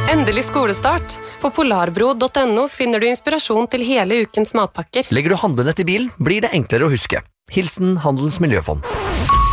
Endelig skolestart. På polarbro.no finner du inspirasjon til hele ukens matpakker. Legger du handlenett i bilen, blir det enklere å huske. Hilsen Handelens Miljøfond.